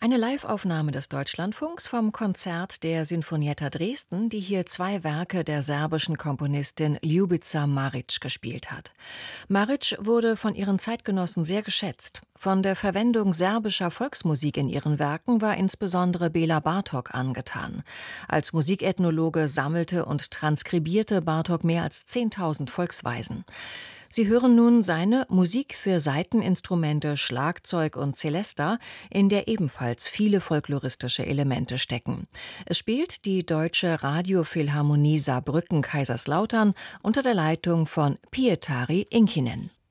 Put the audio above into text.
Eine Liveaufnahme des Deutschlandfunks vom Konzert der Sinfonietta Dresden, die hier zwei Werke der serbischen Komponistin Ljubica Marić gespielt hat. Marić wurde von ihren Zeitgenossen sehr geschätzt. Von der Verwendung serbischer Volksmusik in ihren Werken war insbesondere Bela Bartok angetan. Als Musikethnologe sammelte und transkribierte Bartok mehr als 10.000 Volksweisen. Sie hören nun seine Musik für Saiteninstrumente, Schlagzeug und Celesta, in der ebenfalls viele folkloristische Elemente stecken. Es spielt die Deutsche Radiophilharmonie Saarbrücken-Kaiserslautern unter der Leitung von Pietari Inkinen.